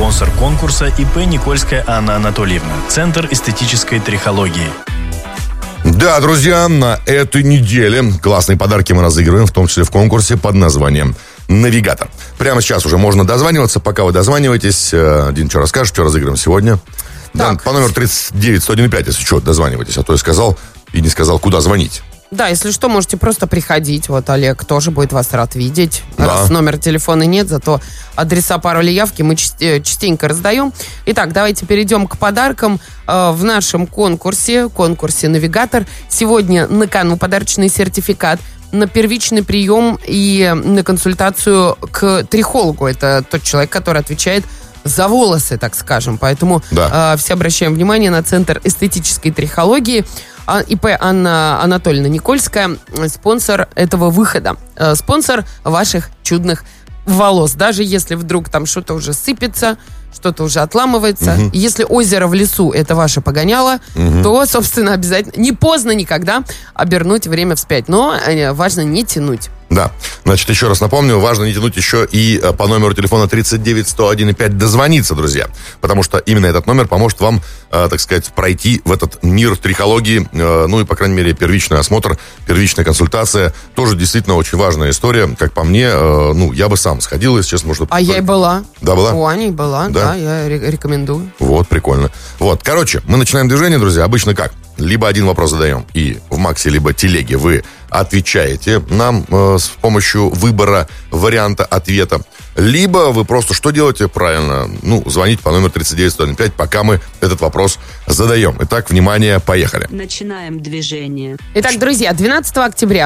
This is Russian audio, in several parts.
Спонсор конкурса ИП Никольская Анна Анатольевна. Центр эстетической трихологии. Да, друзья, на этой неделе классные подарки мы разыгрываем, в том числе в конкурсе под названием «Навигатор». Прямо сейчас уже можно дозваниваться. Пока вы дозваниваетесь, Дин, что расскажешь, что разыграем сегодня? Да, по номеру 39-101-5, если что, дозванивайтесь. А то я сказал и не сказал, куда звонить. Да, если что, можете просто приходить. Вот Олег тоже будет вас рад видеть. Да. Раз номера телефона нет, зато адреса, пароли, явки мы частенько раздаем. Итак, давайте перейдем к подаркам. В нашем конкурсе «Навигатор» сегодня на кону подарочный сертификат на первичный прием и на консультацию к трихологу. Это тот человек, который отвечает за волосы, так скажем. Поэтому все обращаем внимание на Центр эстетической трихологии. ИП Анна Анатольевна Никольская, спонсор этого выхода. Спонсор ваших чудных волос. Даже если вдруг там что-то уже сыпется, что-то уже отламывается. Если озеро в лесу — это ваше погоняло, то, собственно, обязательно, не поздно никогда обернуть время вспять. Но важно не тянуть. Да, значит, еще раз напомню, важно не тянуть еще и по номеру телефона 39-101-5 дозвониться, друзья. Потому что именно этот номер поможет вам, так сказать, пройти в этот мир трихологии. Ну и, по крайней мере, первичный осмотр, первичная консультация. Тоже действительно очень важная история. Как по мне, я бы сам сходил, если честно. Может, я и была. Да, была? У Ани была, да, я рекомендую. Вот, прикольно. Вот, короче, мы начинаем движение, друзья. Обычно как? Либо один вопрос задаем, и в Максе, либо телеге вы отвечаете нам с помощью выбора варианта ответа. Либо вы просто что делаете? Правильно, звоните по номеру 39-105, пока мы этот вопрос задаем. Итак, внимание, поехали. Начинаем движение. Итак, друзья, 12 октября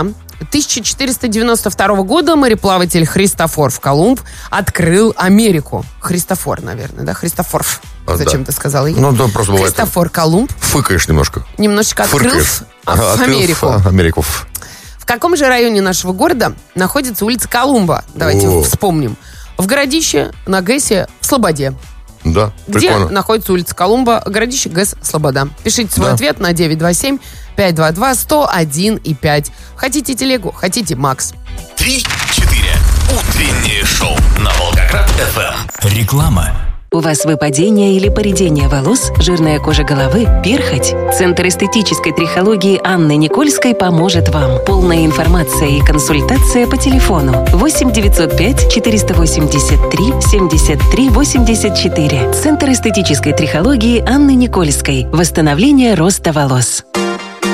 1492 года мореплаватель Христофор Колумб открыл Америку. Христофор, наверное, да? Христофорф. Зачем ты сказал? Да, просто бывает. Христофор Колумб. Фыкаешь немножко. Немножечко открыл Америку. В каком же районе нашего города находится улица Колумба? Давайте вспомним. В городище на ГЭСе в Слободе. Да, где прикольно. находится улица Колумба, городище ГЭС Слобода. Пишите свой ответ на 927-522-101-5. Хотите телегу, хотите Макс. 3-4. Утреннее шоу на Волгоград-ФМ. Реклама. У вас выпадение или поредение волос, жирная кожа головы, перхоть? Центр эстетической трихологии Анны Никольской поможет вам. Полная информация и консультация по телефону 8 905 483 73 84. Центр эстетической трихологии Анны Никольской. Восстановление роста волос.